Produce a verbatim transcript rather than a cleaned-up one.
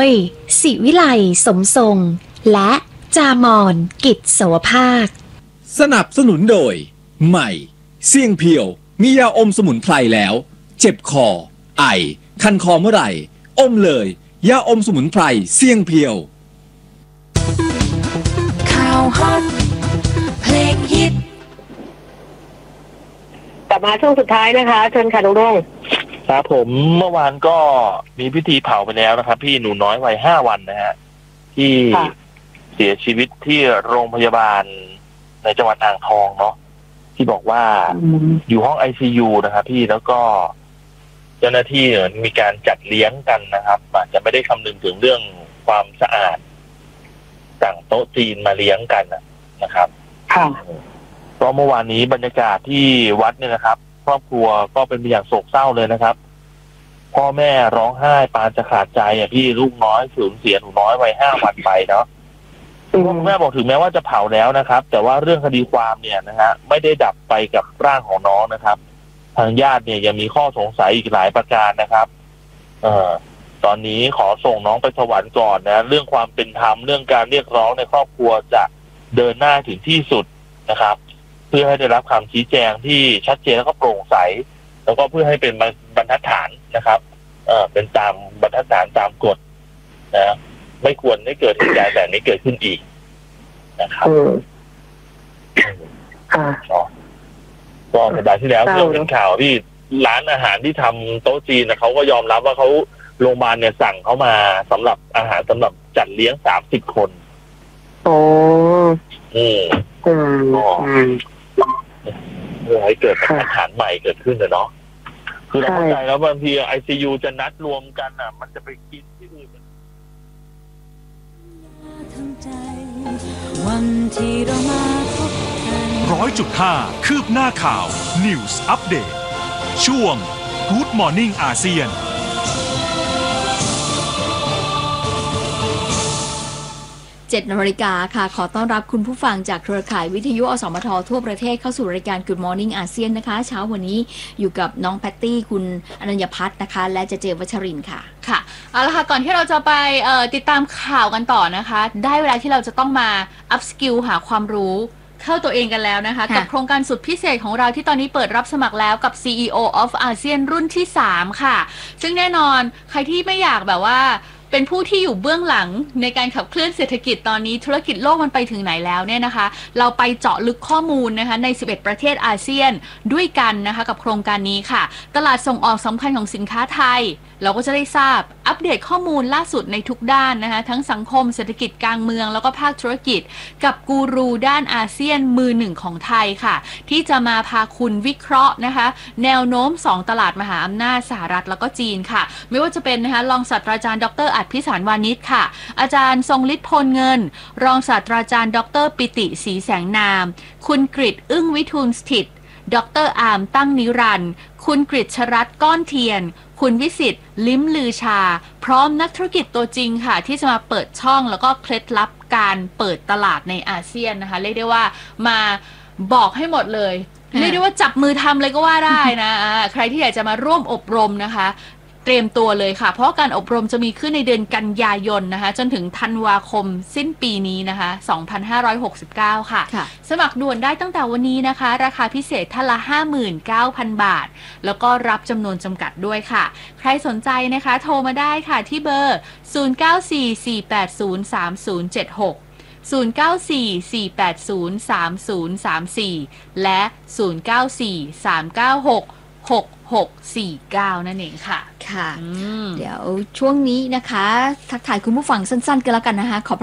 ยศิวิไลสมทรงและจามอนกิจโสภาคสนับสนุนโดยใหม่เสี่ยงเพียวมียาอมสมุนไพรแล้วเจ็บคอไอคันคอเมื่อไหร่อมเลยยาอมสมุนไพรเสี่ยงเพียวข่าวฮอตเพลงฮิตกลับมาช่วงสุดท้ายนะคะเชิญค่ะลุงรุ่งครับผมเมื่อวานก็มีพิธีเผาไปแล้วนะครับพี่หนูน้อยวัยห้าวันนะฮะที่เสียชีวิตที่โรงพยาบาลในจังหวัดอ่างทองเนาะที่บอกว่าอยู่ห้อง ไอ ซี ยู นะครับพี่แล้วก็เจ้าหน้าที่มีการจัดเลี้ยงกันนะครับอาจจะไม่ได้คำนึงถึงเรื่องความสะอาดสั่งโต๊ะจีนมาเลี้ยงกันนะครับค่ะก็เมื่อวานนี้บรรยากาศที่วัดเนี่ยนะครับครอบครัวก็เป็นไปอย่างโศกเศร้าเลยนะครับพ่อแม่ร้องไห้ปานจะขาดใจอ่ะพี่ลูกน้อยสูญเสียหนูน้อยวัยห้าวันไปเนาะพ่อแม่บอกถึงแม้ว่าจะเผาแล้วนะครับแต่ว่าเรื่องคดีความเนี่ยนะฮะไม่ได้ดับไปกับร่างของน้องนะครับทางญาติเนี่ยยังมีข้อสงสัยอีกหลายประการนะครับเอ่อตอนนี้ขอส่งน้องไปสวรรค์ก่อนนะเรื่องความเป็นธรรมเรื่องการเรียกร้องในครอบครัวจะเดินหน้าถึงที่สุดนะครับเพื่อให้ได้รับคำชี้แจงที่ชัดเจนแล้วก็โปร่งใสแล้วก็เพื่อให้เป็นบรรทัดฐานนะครับเอ่อเป็นตามบรรทัดฐานตามกฎนะไม่ควรให้เกิดเหตุการณ์แบบนี้เกิดขึ้นอีกนะครับก็สัปดาห์ที่แล้วที่เราเห็นข่าวที่ร้านอาหารที่ทำโต๊ะจีนนะเขาก็ยอมรับว่าเขาโรงพยาบาลเนี่ยสั่งเขามาสำหรับอาหารสำหรับจัดเลี้ยงสามสิบคนโอ้อืมอืมเพื่อให้เกิดอาหารใหม่เกิดขึ้นเนาะคือเราเข้าใจแล้วบางที ไอ ซี ยู จะนัดรวมกันอ่ะมันจะไปกินที่อื่นวันที่เรามาพบกันร้อยจุดห้าคืบหน้าข่าว News Update ช่วง Good Morning อาเซียนเจ็ดนาฬิกาค่ะขอต้อนรับคุณผู้ฟังจากเครือข่ายวิทยุอสมททั่วประเทศเข้าสู่รายการ Good Morning อาเซียนนะคะเช้าวันนี้อยู่กับน้องแพตตี้คุณอนัญญพัฒน์นะคะและเจเจวัชรินทร์ค่ะค่ะเอาละค่ะก่อนที่เราจะไปติดตามข่าวกันต่อนะคะได้เวลาที่เราจะต้องมาอัพสกิลหาความรู้เข้าตัวเองกันแล้วนะคะกับโครงการสุดพิเศษของเราที่ตอนนี้เปิดรับสมัครแล้วกับ ซี อี โอ of อาเซียนรุ่นที่สามค่ะซึ่งแน่นอนใครที่ไม่อยากแบบว่าเป็นผู้ที่อยู่เบื้องหลังในการขับเคลื่อนเศรษฐกิจตอนนี้ธุรกิจโลกมันไปถึงไหนแล้วเนี่ยนะคะเราไปเจาะลึกข้อมูลนะคะในสิบเอ็ดประเทศอาเซียนด้วยกันนะคะกับโครงการนี้ค่ะตลาดส่งออกสำคัญของสินค้าไทยเราก็จะได้ทราบอัปเดตข้อมูลล่าสุดในทุกด้านนะคะทั้งสังคมเศรษฐกิจการเมืองแล้วก็ภาคธุรกิจกับกูรูด้านอาเซียนมือหนึ่งของไทยค่ะที่จะมาพาคุณวิเคราะห์นะคะแนวโน้มสองตลาดมหาอำนาจสหรัฐแล้วก็จีนค่ะไม่ว่าจะเป็นนะคะรองศาสตราจารย์ดร.อัฏฐพิสารวานิชค่ะอาจารย์ทรงฤทธิ์พลเงินรองศาสตราจารย์ดร.ปิติศรีแสงนามคุณกฤษอึ้งวิทูลสถิตดร.อาร์มตั้งนิรันดร์คุณกฤษชรัตน์ก้อนเทียนคุณวิสิทธิ์ลิ้มลือชาพร้อมนักธุรกิจตัวจริงค่ะที่จะมาเปิดช่องแล้วก็เคล็ดลับการเปิดตลาดในอาเซียนนะคะเรียกได้ว่ามาบอกให้หมดเลยเรียกได้ว่าจับมือทำเลยก็ว่าได้นะใครที่อยากจะมาร่วมอบรมนะคะเตรียมตัวเลยค่ะเพราะการอบรมจะมีขึ้นในเดือนกันยายนนะคะจนถึงธันวาคมสิ้นปีนี้นะคะสองพันห้าร้อยหกสิบเก้าค่ะสมัครด่วนได้ตั้งแต่วันนี้นะคะราคาพิเศษท่านละ ห้าหมื่นเก้าพัน บาทแล้วก็รับจำนวนจำกัดด้วยค่ะใครสนใจนะคะโทรมาได้ค่ะที่เบอร์ศูนย์ เก้า สี่ สี่ แปด ศูนย์ สาม ศูนย์ เจ็ด หกศูนย์ เก้า สี่ สี่ แปด ศูนย์ สาม ศูนย์ สาม สี่และศูนย์ เก้า สี่ สาม เก้า หก หก หก สี่ เก้านั่นเองค่ะค่ะเดี๋ยวช่วงนี้นะคะทักทายคุณผู้ฟังสั้นๆกันแล้วกันนะคะขอบ